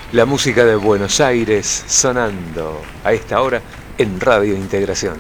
La música de Buenos Aires sonando a esta hora en Radio Integración.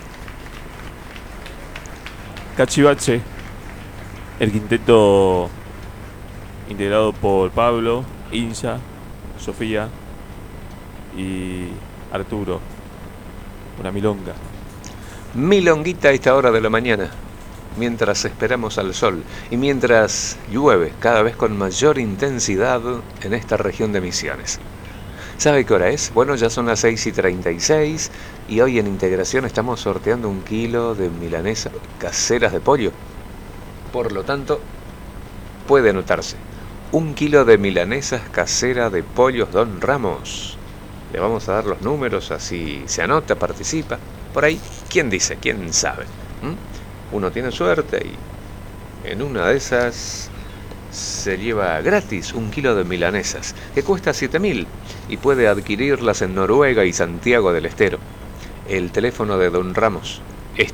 Cachivache, el quinteto integrado por Pablo, Inza, Sofía y Arturo. Una milonga. Milonguita a esta hora de la mañana, mientras esperamos al sol y mientras llueve cada vez con mayor intensidad en esta región de Misiones. ¿Sabe qué hora es? Bueno, ya son las 6:36 y hoy en Integración estamos sorteando 1 kilo de milanesas caseras de pollo. Por lo tanto, puede anotarse. 1 kilo de milanesas caseras de pollos Don Ramos. Le vamos a dar los números, así se anota, participa. Por ahí, ¿quién dice? ¿Quién sabe? Uno tiene suerte y en una de esas se lleva gratis 1 kilo de milanesas, que cuesta 7.000 y puede adquirirlas en Noruega y Santiago del Estero. El teléfono de Don Ramos,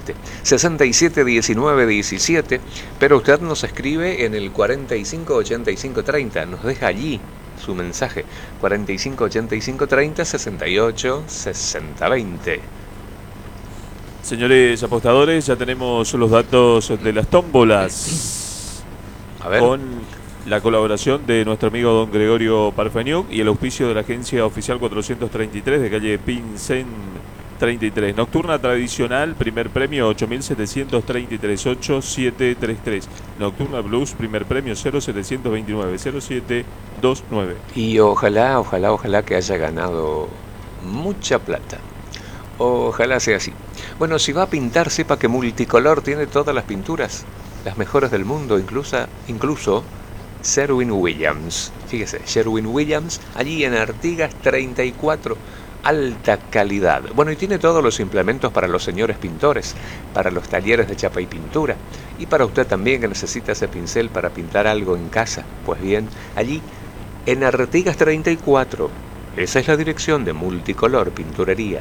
671917, pero usted nos escribe en el 458530, nos deja allí su mensaje, 458530 68 6020. Señores apostadores, ya tenemos los datos de las tómbolas. A ver. Con la colaboración de nuestro amigo don Gregorio Parfeniuk y el auspicio de la agencia oficial 433 de calle Pincén 33. Nocturna tradicional, primer premio 8.733, 8733. Nocturna Blues, primer premio 0729, 0729. Y ojalá que haya ganado mucha plata. Ojalá sea así. Bueno, si va a pintar, sepa que Multicolor tiene todas las pinturas, las mejores del mundo, incluso Sherwin Williams. Fíjese, Sherwin Williams, allí en Artigas 34, alta calidad. Bueno, y tiene todos los implementos para los señores pintores, para los talleres de chapa y pintura, y para usted también que necesita ese pincel para pintar algo en casa. Pues bien, allí en Artigas 34, esa es la dirección de Multicolor Pinturería.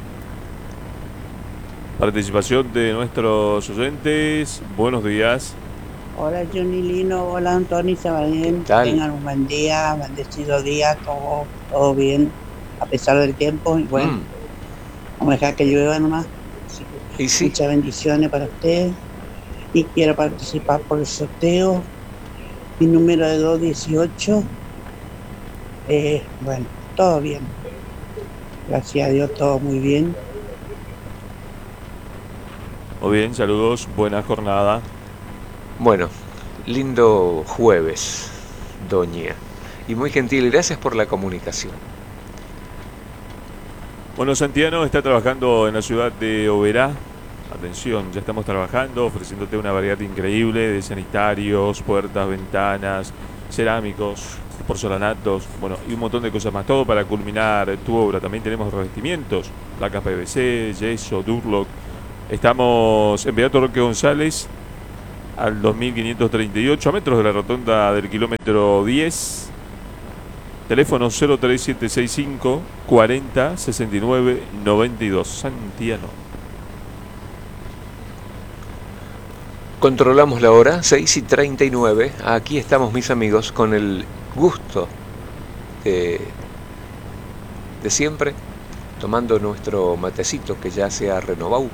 Participación de nuestros oyentes. Buenos días. Hola Johnny Lino, hola Antonio Sabalén. Tengan un buen día, bendecido día, todo bien, a pesar del tiempo. Y bueno, vamos a dejar que llueva nomás. Y sí. Muchas bendiciones para usted. Y quiero participar por el sorteo. Mi número de 218. Bueno, todo bien. Gracias a Dios, todo muy bien. Muy bien, saludos, buena jornada. Bueno, lindo jueves, doña. Y muy gentil, gracias por la comunicación. Bueno, Santiano está trabajando en la ciudad de Oberá. Atención, ya estamos trabajando, ofreciéndote una variedad increíble de sanitarios, puertas, ventanas, cerámicos, porcelanatos, bueno, y un montón de cosas más. Todo para culminar tu obra. También tenemos revestimientos, placas PVC, yeso, Durlock. Estamos en Beato Roque González, al 2538, a metros de la rotonda del kilómetro 10. Teléfono 03765 40 69 92. Santiano. Controlamos la hora, 6:39. Aquí estamos, mis amigos, con el gusto de siempre, tomando nuestro matecito que ya se ha renovado.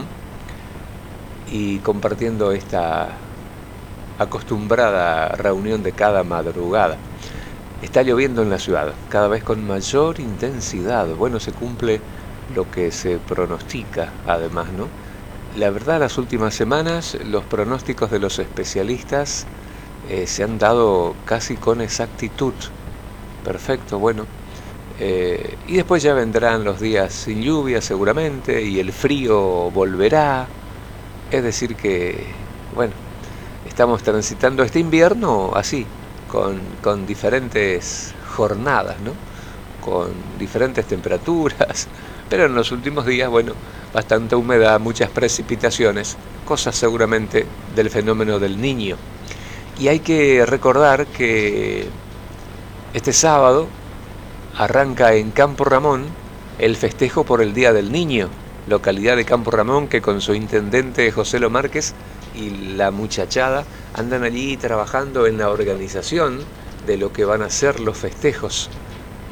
Y compartiendo esta acostumbrada reunión de cada madrugada. Está lloviendo en la ciudad, cada vez con mayor intensidad. Bueno, se cumple lo que se pronostica, además, ¿no? La verdad, las últimas semanas, los pronósticos de los especialistas se han dado casi con exactitud. Perfecto, bueno. Y después ya vendrán los días sin lluvia seguramente y el frío volverá. Es decir que, bueno, estamos transitando este invierno así, con diferentes jornadas, ¿no? Con diferentes temperaturas, pero en los últimos días, bueno, bastante humedad, muchas precipitaciones, cosas seguramente del fenómeno del Niño. Y hay que recordar que este sábado arranca en Campo Ramón el festejo por el Día del Niño, localidad de Campo Ramón que con su intendente José Lo Márquez y la muchachada andan allí trabajando en la organización de lo que van a ser los festejos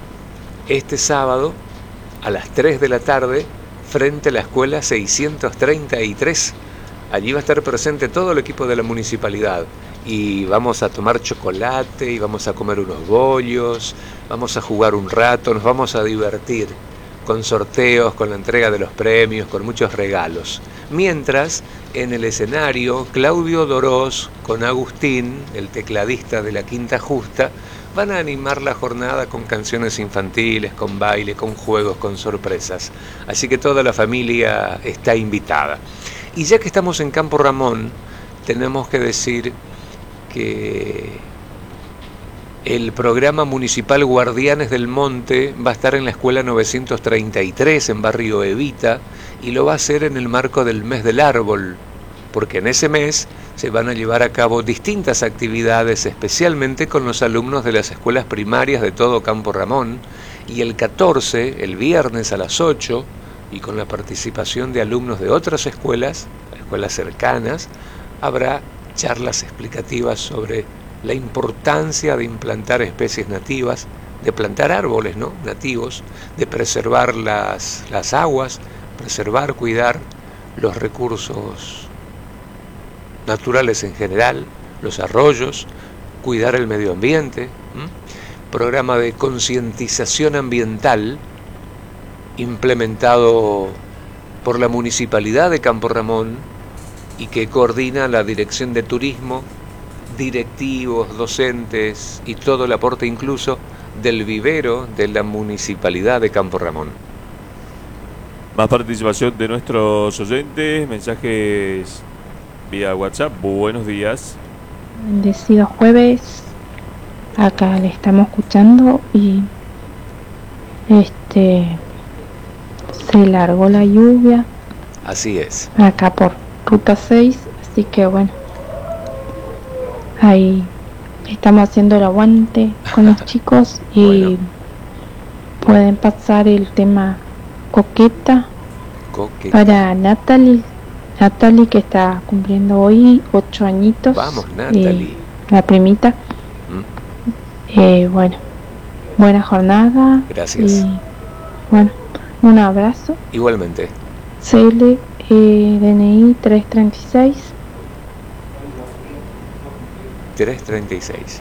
este sábado a las 3 de la tarde frente a la escuela 633. Allí va a estar presente todo el equipo de la municipalidad y vamos a tomar chocolate y vamos a comer unos bollos, vamos a jugar un rato, nos vamos a divertir con sorteos, con la entrega de los premios, con muchos regalos. Mientras, en el escenario, Claudio Dorós con Agustín, el tecladista de la Quinta Justa, van a animar la jornada con canciones infantiles, con baile, con juegos, con sorpresas. Así que toda la familia está invitada. Y ya que estamos en Campo Ramón, tenemos que decir que el programa municipal Guardianes del Monte va a estar en la escuela 933 en Barrio Evita y lo va a hacer en el marco del mes del árbol, porque en ese mes se van a llevar a cabo distintas actividades, especialmente con los alumnos de las escuelas primarias de todo Campo Ramón, y el 14, el viernes a las 8, y con la participación de alumnos de otras escuelas cercanas, habrá charlas explicativas sobre la importancia de implantar especies nativas, de plantar árboles, ¿no?, nativos, de preservar las aguas, preservar, cuidar los recursos naturales en general, los arroyos, cuidar el medio ambiente. Programa de concientización ambiental implementado por la Municipalidad de Campo Ramón y que coordina la Dirección de Turismo, directivos, docentes y todo el aporte incluso del vivero de la Municipalidad de Campo Ramón. Más participación de nuestros oyentes, mensajes vía WhatsApp. Buenos días. Bendecido jueves. Acá le estamos escuchando y se largó la lluvia. Así es. Acá por Ruta 6, así que bueno, ahí estamos haciendo el aguante con los chicos y bueno, pueden pasar el tema Coqueta. Para Natalie que está cumpliendo hoy 8 añitos. Vamos, Natalie. La primita. Bueno, buena jornada. Gracias. Y bueno, un abrazo. Igualmente. CL DNI 336. 336.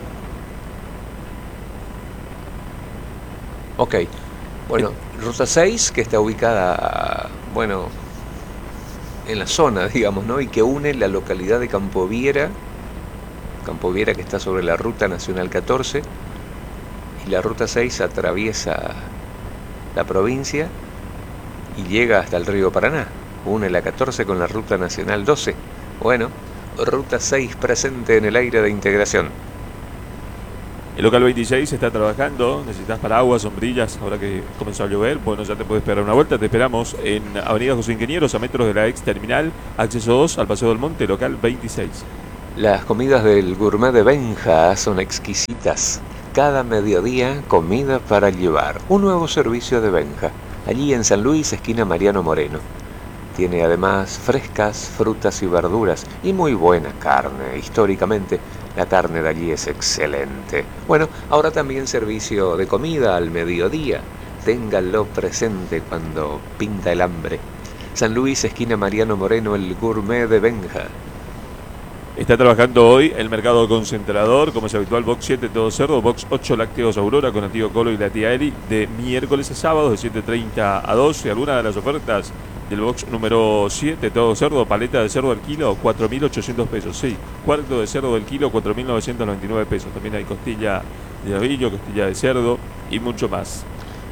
Ok. Bueno, Ruta 6, que está ubicada, bueno, en la zona, digamos, ¿no? Y que une la localidad de Campoviera, que está sobre la Ruta Nacional 14, y la Ruta 6 atraviesa la provincia y llega hasta el río Paraná. Une la 14 con la Ruta Nacional 12. Bueno, Ruta 6 presente en el aire de integración. El local 26 está trabajando. Necesitas paraguas, sombrillas, ahora que comenzó a llover. Bueno, ya te puedes esperar una vuelta. Te esperamos en Avenida José Ingenieros, a metros de la ex terminal, acceso 2 al Paseo del Monte, local 26. Las comidas del gourmet de Benja son exquisitas. Cada mediodía, comida para llevar. Un nuevo servicio de Benja, allí en San Luis, esquina Mariano Moreno. Tiene además frescas frutas y verduras y muy buena carne. Históricamente, la carne de allí es excelente. Bueno, ahora también servicio de comida al mediodía. Ténganlo presente cuando pinta el hambre. San Luis, esquina Mariano Moreno, el gourmet de Benja. Está trabajando hoy el mercado concentrador, como es habitual, box 7 todo cerdo, box 8 lácteos Aurora con Antiguo Colo y la tía Eli, de miércoles a sábado de 7:30 a 12. Algunas de las ofertas del box número 7 todo cerdo, paleta de cerdo al kilo, 4.800 pesos. Sí, cuarto de cerdo del kilo, 4.999 pesos. También hay costilla de ovillo, costilla de cerdo y mucho más.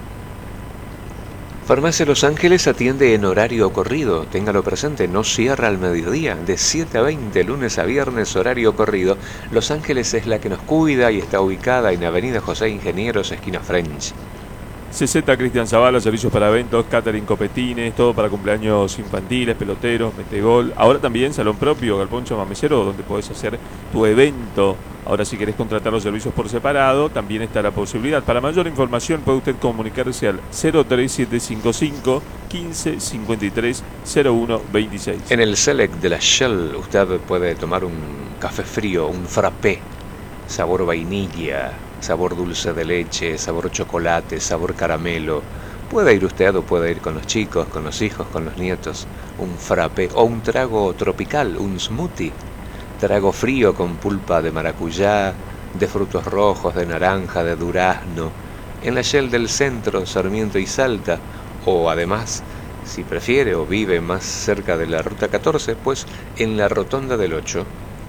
Farmacia Los Ángeles atiende en horario corrido, téngalo presente, no cierra al mediodía, de 7 a 20, lunes a viernes, horario corrido. Los Ángeles es la que nos cuida y está ubicada en Avenida José Ingenieros, esquina French. CZ Cristian Zavala, servicios para eventos, catering, copetines, todo para cumpleaños infantiles, peloteros, metegol. Ahora también salón propio, galpón chamamecero, donde podés hacer tu evento. Ahora, si querés contratar los servicios por separado, también está la posibilidad. Para mayor información puede usted comunicarse al 03755 15 53 01 26. En el Select de la Shell usted puede tomar un café frío, un frappé, sabor vainilla, sabor dulce de leche, sabor chocolate, sabor caramelo. Puede ir usted o puede ir con los chicos, con los hijos, con los nietos. Un frappé o un trago tropical, un smoothie. Trago frío con pulpa de maracuyá, de frutos rojos, de naranja, de durazno. En la Shell del Centro, Sarmiento y Salta. O además, si prefiere o vive más cerca de la Ruta 14, pues en la Rotonda del 8.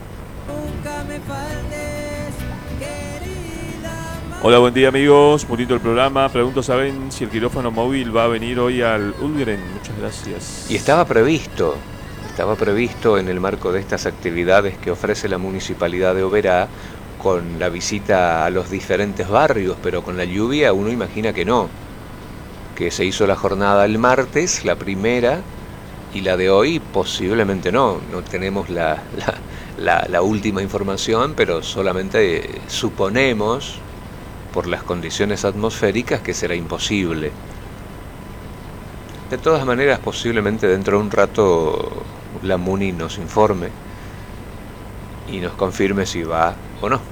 Hola, buen día amigos, muy lindo el programa. Pregunto, ¿saben si el quirófano móvil va a venir hoy al Ulgren? Muchas gracias. Y estaba previsto en el marco de estas actividades que ofrece la Municipalidad de Oberá, con la visita a los diferentes barrios, pero con la lluvia uno imagina que no, que se hizo la jornada el martes, la primera, y la de hoy posiblemente no tenemos la última información, pero solamente suponemos, por las condiciones atmosféricas, que será imposible. De todas maneras, posiblemente dentro de un rato la MUNI nos informe y nos confirme si va o no.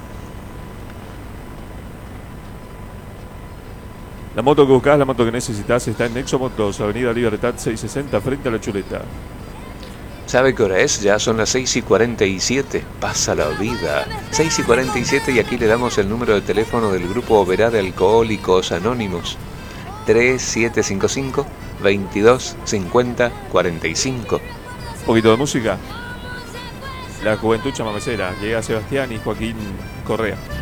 La moto que buscás, la moto que necesitas está en Nexo Motos, Avenida Libertad 660, frente a la Chuleta. ¿Sabe qué hora es? Ya son las 6:47. Pasa la vida. 6:47 y aquí le damos el número de teléfono del Grupo Oberá de Alcohólicos Anónimos. 3755 22 50 45. Un poquito de música. La Juventud Chamamecera. Llega Sebastián y Joaquín Correa.